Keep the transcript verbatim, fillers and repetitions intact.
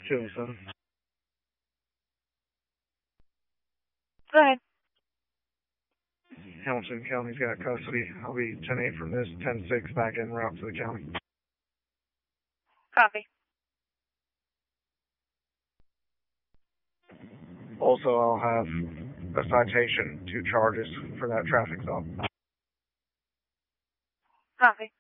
two oh seven. Go ahead. Hamilton County's got custody. I'll be ten eight from this, ten six back en route to the county. Copy. Also, I'll have a citation, two charges for that traffic stop. Copy.